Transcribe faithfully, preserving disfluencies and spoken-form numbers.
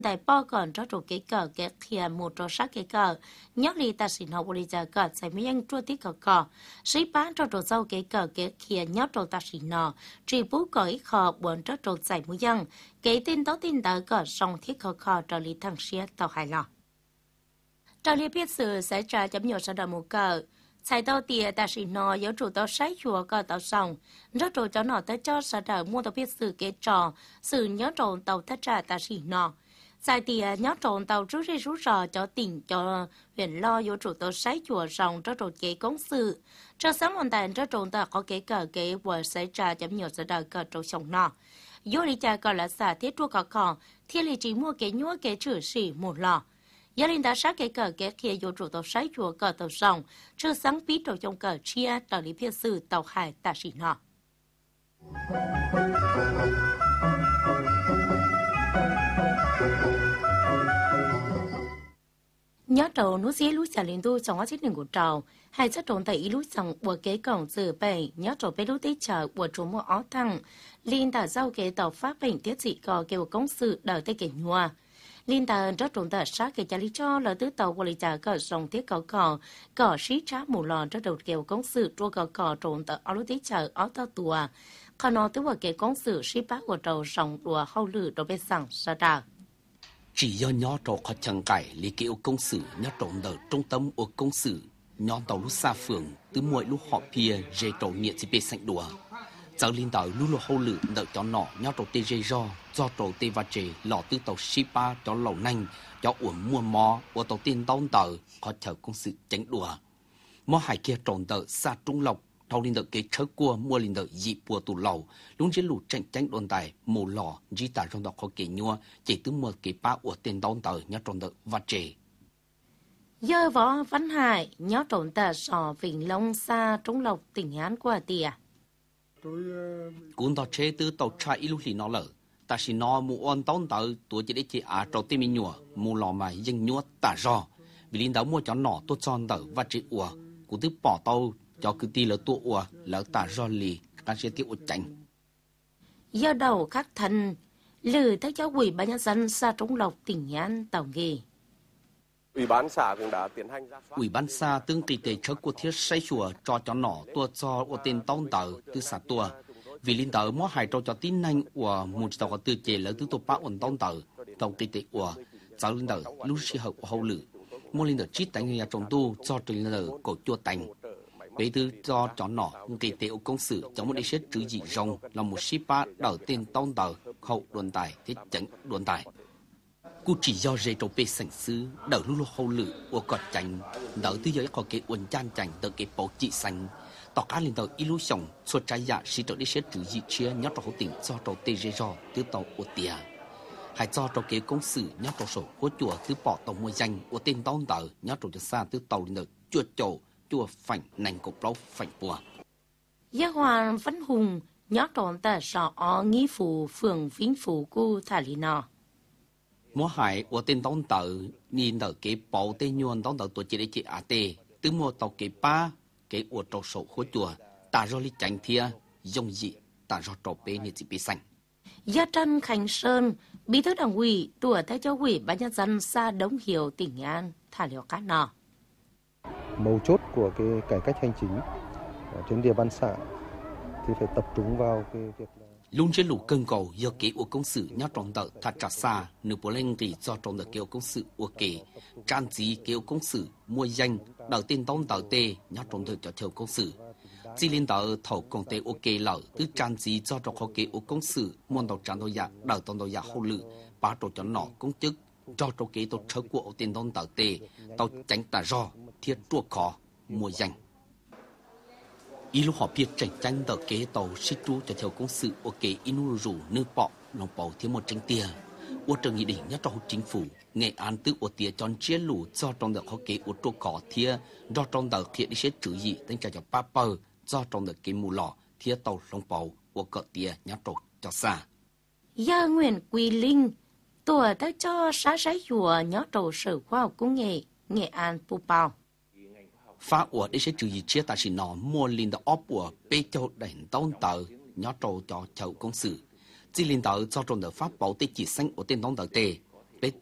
đại bao còn cho chủ cái cờ cái kia một trò sát cái cờ nhớ li ta xin học bây giờ cờ sẽ mấy anh chua tí cờ cờ sĩ bán cho trò sau cái cờ cái kia nhớ trò ta xin nọ chỉ bố cờ ít khờ buồn cho trò giải mấy anh cái tin đó tin tới cờ song thiết cờ cờ cho li thằng xía tàu hài lọ cho li biết sự sẽ trả chấm nhiều sau đó một cờ sai tàu tiền ta xin nọ yếu chủ tàu sấy chùa cờ tàu song rất trò cho nọ tới cho sau đó mua tàu biết sự cái trò sự nhớ trò tàu thất trả ta xin nọ sai thì nhớ trộn tàu rút ra rút rò cho tỉnh cho huyện lo vô chủ tàu sấy chùa rồng cho trộn kế công sự cho sáng hoàn thành cho trộn tàu có kế cờ kế vừa xảy ra chấm nhiều giờ đời cờ trộn sông nọ vô lý cha cờ là xả thiết chua cờ cò thiên lý chỉ mua kế nhúa kế trừ xỉ một lò gia đình đã sát kế cờ kế kia vô chủ tàu sấy chùa cờ tàu rồng cho sáng pí trộn trong cờ chia tàu lý phiên sự tàu hải ta xỉ nọ nhớ trâu nó sẽ lúa xả lên tu trong quá trình của trâu hay chất trộn tại lúa sòng của kế cổng dự bày nhớ trâu bé lúa tết chờ của chủ mua ó thăng liên tờ giao kế tàu phát bệnh tiết dị cò kêu công sự đợi tới kế nhua liên tờ rất trộn tờ sát kế trả lý cho là tứ tàu của lý trả cờ sòng tiết cò cò cò xí trá mù lò rất đầu kêu công sự chua cò cò trộn tờ ó lúa tết chờ ó tàu tùa còn nó tứ của kế công sự xí bác của trâu sòng đùa hậu lử đồ bê sẵn sa đà chỉ do nhỏ trâu khó chẳng cải lý kêu công sự nhỏ trâu ở trung tâm của công sự nhỏ tàu lúc xa phường từ mỗi lúc họ pia dây trâu nhiệt chỉ bê sạch đùa giờ liên tàu lúc lúc hậu lử đợi cho nọ nhỏ trâu tê dây do do trâu tê và chè lọ từ tàu shipa cho lẩu nanh cho uổng mua mò của tàu tiên tàu tàu khó chờ công sự tránh đùa mò hải kia trâu tàu xa trung lộc thâu linh đợt kế chớ cua mua linh đợt dị bùa tủ lầu lúc chế lũ tranh tranh đồn tài mù lò di tả trong đó có kế nhua chỉ từ mua kế ba của tiền đón tờ nhớ trong đợt và trẻ giờ võ văn hải nhớ trộn tờ sò vịnh long xa trung lộc tỉnh An qua tìa cuốn tàu chế từ tàu trai ít lúc thì nó lở ta chỉ nó mù on đón tờ tuổi chỉ để chỉ à trâu tê mi nhua mù lò mà dân nhua tả rò vì linh đảo mua cho nọ tốt tròn tờ và trẻ ủa cụ từ bỏ tàu cho cứ ti lỡ tua ua lỡ tả do lì các sẽ tiêu tránh giờ đầu các thần lử tới cho ủy ban nhân dân xã Trung Lộc tỉnh An tàu nghề ủy ban xã cũng đã tiến hành ra soát ủy ban xã tương kỳ tế chớ của thiết xây chùa cho cho nọ tua cho của tên tông tờ từ xã tua vì linh tờ mua hai trâu cho tin nhanh của một tàu có từ chế lỡ từ tổ ba ổn tông tờ tàu kỳ tế của giáo linh tờ lúc sĩ hậu hậu lử mua linh tờ chít đánh nhà trồng tu cho trên lờ cổ chua tành bây từ cho chó nọ kỳ tế công sự trong một địa xét chữ dị rồng là một shippa đầu tiên tông tờ hậu đồn tài thế chẳng đồn tài cú chỉ do dây trâu bê sành sư đầu lúc lúc hậu lử của cọt chành đầu tư giới có cái uốn chan chành từ cái bộ trị xanh tỏ cá lên tàu ilu sòng suốt trái dạ sĩ trâu địa xét chữ dị chia nhớ trâu hậu tỉnh do trâu tê dê do từ tàu của tia hay do trâu kế công sự nhớ trâu sổ của chùa từ bỏ tàu mua danh của tên tông tờ nhớ trâu cho xa từ tàu lên tàu chuột trâu chùa phảnh nành cục lâu phảnh bùa. Gia Hoàng Văn Hùng nhớ trộn tờ sọ ó nghi phủ phường Vĩnh Phủ cu thả lý nọ. Mua hải của tên tông tờ nhìn tờ kế bảo tên nhuận tông tờ tuổi chế để chế á tê từ mua tàu kế ba kế của trâu sổ khối chùa ta do lý tránh thia dông dị ta do trâu bê như chỉ bê xanh. Gia Trân Khánh Sơn bí thư đảng ủy tuổi theo cho ủy ban nhân dân xã Đông Hiếu tỉnh An thả liều cá nọ. Mấu chốt của cái cải cách hành chính trên địa bàn xã thì phải tập trung vào cái việc là luôn trên lũ cân cầu do kế của công sự nhớ trong tờ thật trả xa nửa bộ lên thì do trong tờ kế công sự của kế trang trí kế công sự mua danh đầu tiên tông tờ tê nhớ trong tờ cho theo công sự chỉ liên tờ thầu công tê ok lợ từ trang trí do trong khó kế của công sự môn đầu trang đôi dạ đầu tông đôi dạ hậu lự ba tổ cho nọ công chức cho trong kế tổ chức của tiền tông tờ tê tàu tránh tà do thiết chuột khó mua danh ý lúc họ biết tranh tranh tờ kế tàu xích chú cho theo công sự ok inu rủ nước bọ lòng bầu thiếu một tranh tia ô trường nghị định nhất trong chính phủ nghệ an tự ô tia chọn chia lũ do trong đợt họ kế ô chuột khó thia do trong đợt hiện đi xét chữ gì tính cho cho ba bờ do trong đợt kế mù lọ thia tàu lòng bầu ô cỡ tia nhất trộn cho xa Gia Nguyễn Quỳ Linh tuổi tới cho xã sái chùa nhớ trầu sở khoa học công nghệ Nghệ An Pù Pào. Phá ủa để sẽ trừ gì chia ta chỉ nó mua linh đợt ốp ủa bê châu đèn tông tờ nhớ trầu cho chậu công sự. Chỉ linh đợt cho trong đợt pháp bảo tê chỉ xanh của tên tông tờ tê